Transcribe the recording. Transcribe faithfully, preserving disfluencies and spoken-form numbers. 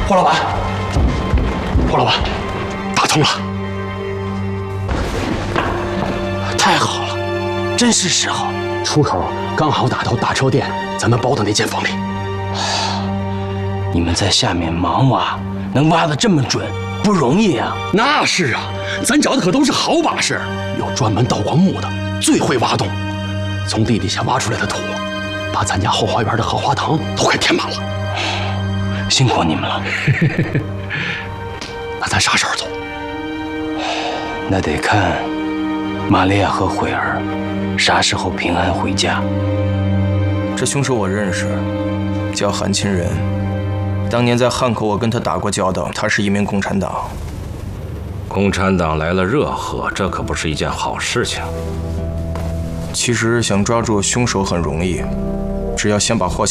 霍老板，霍老板，打通了，太好了，真是时候。出口刚好打到大车店咱们包的那间房里。 你们在下面忙挖，能挖得这么准，不容易啊。 那是啊，咱找的可都是好把式，有专门盗光木的，最会挖洞，从地底下挖出来的土，把咱家后花园的荷花塘都快填满了。 辛苦你们了。 那咱啥时候走？ 那得看玛利亚和慧儿啥时候平安回家。 这凶手我认识，叫韩亲仁。当年在汉口我跟他打过交道，他是一名共产党。 共产党来了热河，这可不是一件好事情。 其实想抓住凶手很容易，只要先把霍